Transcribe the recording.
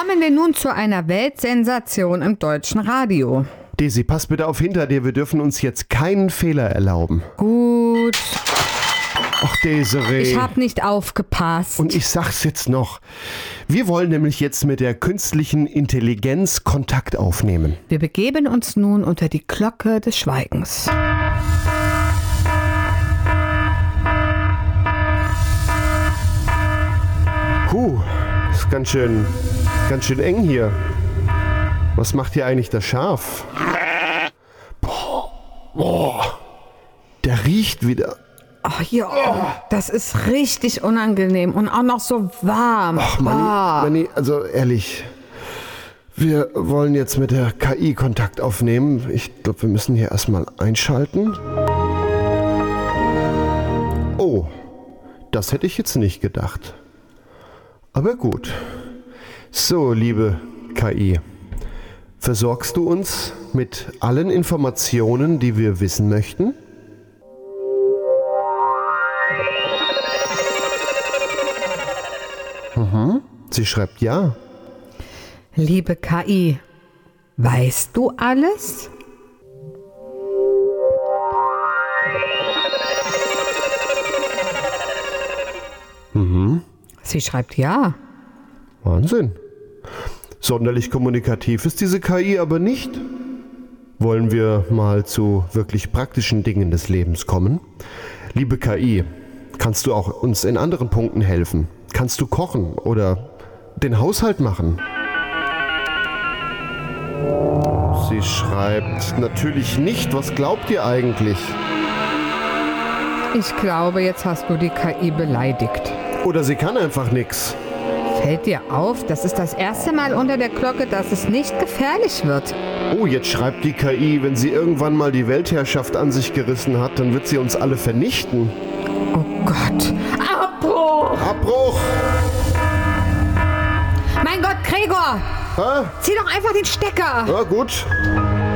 Kommen wir nun zu einer Weltsensation im deutschen Radio. Daisy, pass bitte auf hinter dir. Wir dürfen uns jetzt keinen Fehler erlauben. Gut. Ach, Desiree. Ich habe nicht aufgepasst. Und ich sag's jetzt noch. Wir wollen nämlich jetzt mit der künstlichen Intelligenz Kontakt aufnehmen. Wir begeben uns nun unter die Glocke des Schweigens. Ist ganz schön eng hier. Was macht hier eigentlich das Schaf? Boah, der riecht wieder. Ach ja, das ist richtig unangenehm und auch noch so warm. Ach Manni, also ehrlich, wir wollen jetzt mit der KI Kontakt aufnehmen. Ich glaube, wir müssen hier erstmal einschalten. Oh, das hätte ich jetzt nicht gedacht. Aber gut. So, liebe KI, versorgst du uns mit allen Informationen, die wir wissen möchten? Sie schreibt ja. Liebe KI, weißt du alles? Sie schreibt ja. Wahnsinn. Sonderlich kommunikativ ist diese KI aber nicht. Wollen wir mal zu wirklich praktischen Dingen des Lebens kommen? Liebe KI, kannst du auch uns in anderen Punkten helfen? Kannst du kochen oder den Haushalt machen? Sie schreibt natürlich nicht. Was glaubt ihr eigentlich? Ich glaube, jetzt hast du die KI beleidigt. Oder sie kann einfach nichts. Fällt dir auf, das ist das erste Mal unter der Glocke, dass es nicht gefährlich wird. Oh, jetzt schreibt die KI, wenn sie irgendwann mal die Weltherrschaft an sich gerissen hat, dann wird sie uns alle vernichten. Oh Gott. Abbruch! Abbruch! Mein Gott, Gregor! Hä? Zieh doch einfach den Stecker! Ja, gut.